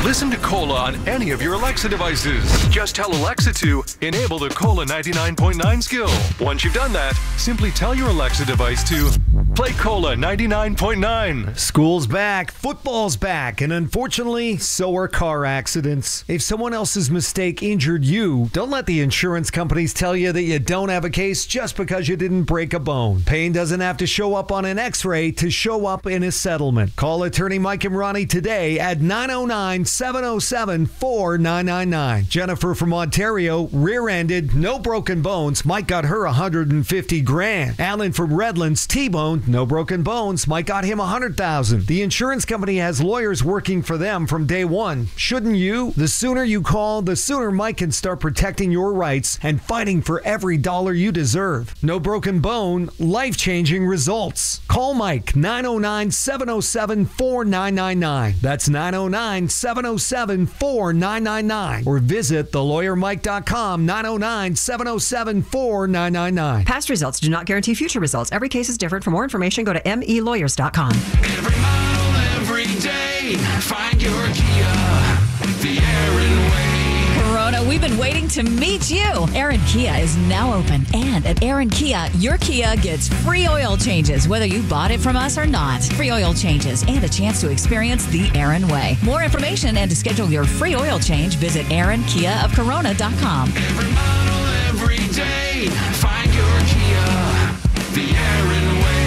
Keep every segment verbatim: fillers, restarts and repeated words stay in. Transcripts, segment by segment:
Listen to Cola on any of your Alexa devices. Just tell Alexa to enable the Cola ninety-nine point nine skill. Once you've done that, simply tell your Alexa device to play Cola ninety-nine point nine. School's back, football's back, and unfortunately, so are car accidents. If someone else's mistake injured you, don't let the insurance companies tell you that you don't have a case just because you didn't break a bone. Pain doesn't have to show up on an x-ray to show up in a settlement. Call attorney Mike and Ronnie today at nine oh nine, seven oh seven, four nine nine nine. Jennifer from Ontario, rear-ended, no broken bones. Mike got her one hundred fifty grand. Alan from Redlands, T-boned, no broken bones. Mike got him one hundred thousand. The insurance company has lawyers working for them from day one. Shouldn't you? The sooner you call, the sooner Mike can start protecting your rights and fighting for every dollar you deserve. No broken bone, life-changing results. Call Mike, nine oh nine, seven oh seven, four nine nine nine. That's nine oh nine, seven oh seven, four nine nine nine. Or visit the lawyer mike dot com, nine oh nine, seven oh seven, four nine nine nine. Past results do not guarantee future results. Every case is different. For more information, go to m e lawyers dot com. Every mile, every day, find your Kia, the Aaron way. Corona, we've been waiting to meet you. Aaron Kia is now open. And at Aaron Kia, your Kia gets free oil changes, whether you bought it from us or not. Free oil changes and a chance to experience the Aaron way. More information and to schedule your free oil change, visit aaron kia of corona dot com. Every mile, every day, find your Kia, the Aaron way.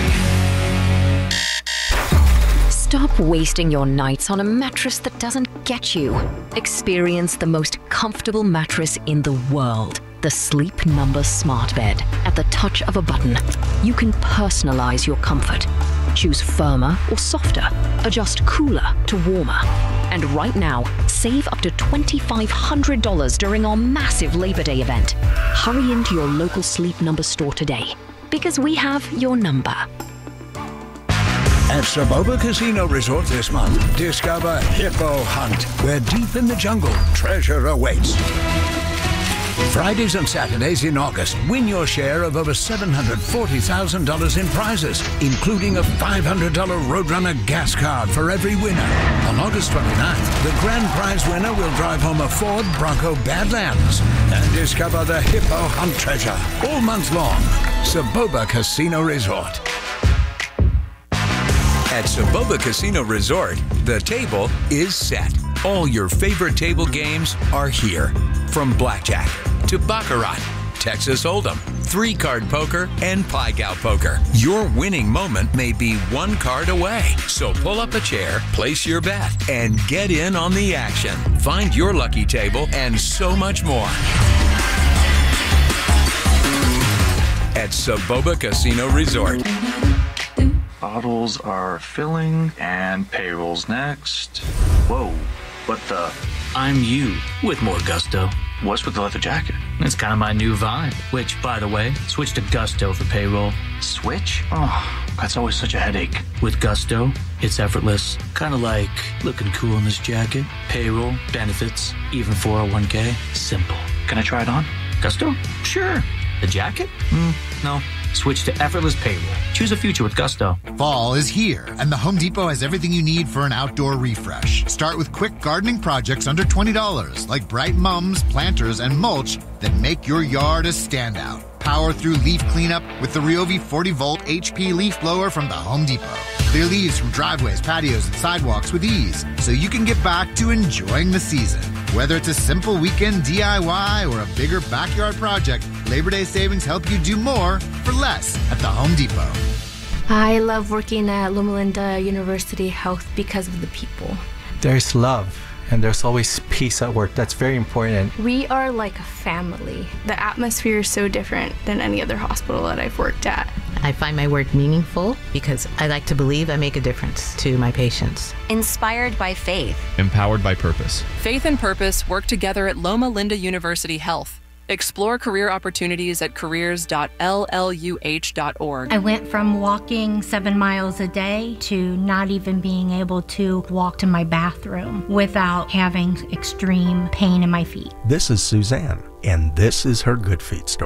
Stop wasting your nights on a mattress that doesn't get you. Experience the most comfortable mattress in the world. The Sleep Number Smart Bed. At the touch of a button, you can personalize your comfort. Choose firmer or softer. Adjust cooler to warmer. And right now, save up to two thousand five hundred dollars during our massive Labor Day event. Hurry into your local Sleep Number store today, because we have your number. At Saboba Casino Resort this month, discover Hippo Hunt, where deep in the jungle, treasure awaits. Fridays and Saturdays in August, win your share of over seven hundred forty thousand dollars in prizes, including a five hundred dollars Roadrunner gas card for every winner. On August twenty-ninth, the grand prize winner will drive home a Ford Bronco Badlands and discover the Hippo Hunt treasure all month long. Saboba Casino Resort. At Saboba Casino Resort, the table is set. All your favorite table games are here. From blackjack to baccarat, Texas Hold'em, three-card poker, and Pai-Gow poker. Your winning moment may be one card away. So pull up a chair, place your bet, and get in on the action. Find your lucky table and so much more at Saboba Casino Resort. Bottles are filling and payroll's next. Whoa, what the? I'm you with more gusto. What's with the leather jacket? It's kind of my new vibe, which, by the way, switch to Gusto for payroll. Switch? Oh, that's always such a headache. With Gusto, it's effortless. Kind of like looking cool in this jacket. Payroll, benefits, even four oh one k. Simple. Can I try it on? Gusto? Sure. The jacket? Mm, no. Switch to effortless payroll. Choose a future with Gusto. Fall is here, and the Home Depot has everything you need for an outdoor refresh. Start with quick gardening projects under twenty dollars, like bright mums, planters, and mulch that make your yard a standout. Power through leaf cleanup with the Ryobi forty volt H P leaf blower from the Home Depot. Clear leaves from driveways, patios, and sidewalks with ease, so you can get back to enjoying the season. Whether it's a simple weekend D I Y or a bigger backyard project, Labor Day savings help you do more for less at the Home Depot. I love working at Loma Linda University Health because of the people. There's love, and there's always peace at work. That's very important. We are like a family. The atmosphere is so different than any other hospital that I've worked at. I find my work meaningful because I like to believe I make a difference to my patients. Inspired by faith. Empowered by purpose. Faith and purpose work together at Loma Linda University Health. Explore career opportunities at careers dot l l u h dot org. I went from walking seven miles a day to not even being able to walk to my bathroom without having extreme pain in my feet. This is Suzanne, and this is her Good Feet story.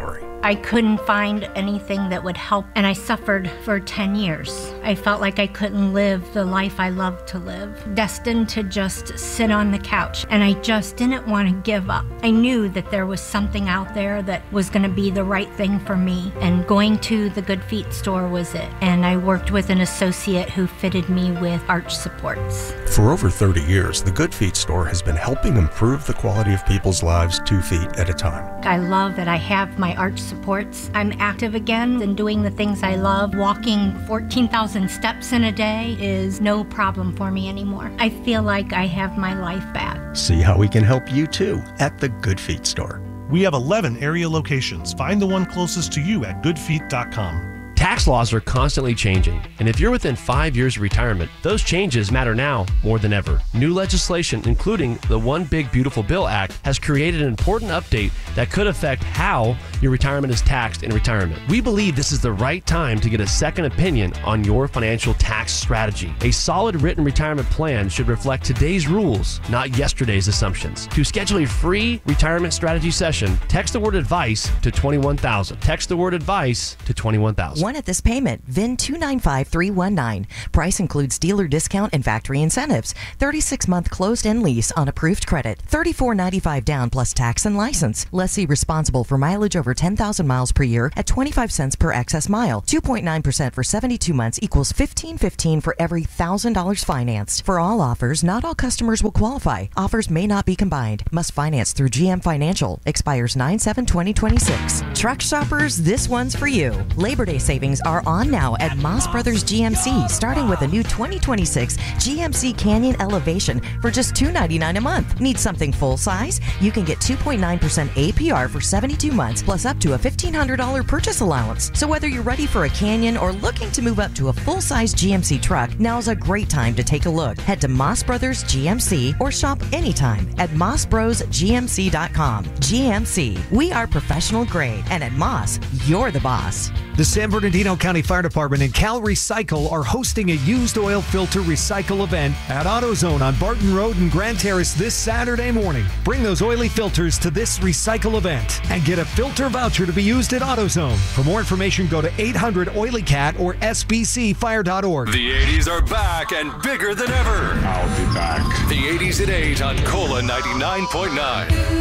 I couldn't find anything that would help, and I suffered for ten years. I felt like I couldn't live the life I love to live, destined to just sit on the couch, and I just didn't want to give up. I knew that there was something out there that was going to be the right thing for me, and going to the Good Feet store was it. And I worked with an associate who fitted me with arch supports. For over thirty years, the Good Feet store has been helping improve the quality of people's lives two feet at a time. I love that I have my arch supports. I'm active again and doing the things I love. Walking fourteen thousand steps in a day is no problem for me anymore. I feel like I have my life back. See how we can help you too at the Good Feet store. We have eleven area locations. Find the one closest to you at good feet dot com. Tax laws are constantly changing, and if you're within five years of retirement, those changes matter now more than ever. New legislation, including the One Big Beautiful Bill Act, has created an important update that could affect how your retirement is taxed in retirement. We believe this is the right time to get a second opinion on your financial tax strategy. A solid written retirement plan should reflect today's rules, not yesterday's assumptions. To schedule a free retirement strategy session, text the word advice to twenty-one thousand. Text the word advice to twenty-one thousand. One at this payment, V I N two nine five three one nine. Price includes dealer discount and factory incentives. thirty-six month closed-end lease on approved credit. thirty-four ninety-five down plus tax and license. Lessee responsible for mileage over ten thousand miles per year at twenty-five cents per excess mile. two point nine percent for seventy-two months equals fifteen fifteen for every one thousand dollars financed. For all offers, not all customers will qualify. Offers may not be combined. Must finance through G M Financial. Expires nine seven twenty twenty-six. Truck shoppers, this one's for you. Labor Day savings are on now at Moss Brothers G M C, starting with a new twenty twenty-six G M C Canyon Elevation for just two hundred ninety-nine dollars a month. Need something full size? You can get two point nine percent A P R for seventy-two months, plus up to a fifteen hundred dollars purchase allowance. So whether you're ready for a Canyon or looking to move up to a full-size G M C truck, now's a great time to take a look. Head to Moss Brothers G M C or shop anytime at moss bros g m c dot com. G M C, we are professional grade, and at Moss, you're the boss. The San Bernardino County Fire Department and Cal Recycle are hosting a used oil filter recycle event at AutoZone on Barton Road and Grand Terrace this Saturday morning. Bring those oily filters to this recycle event and get a filter voucher to be used at AutoZone. For more information, go to eight hundred oily cat or s b c fire dot org. The eighties are back and bigger than ever. I'll be back. The eighties at eight on Cola ninety-nine point nine.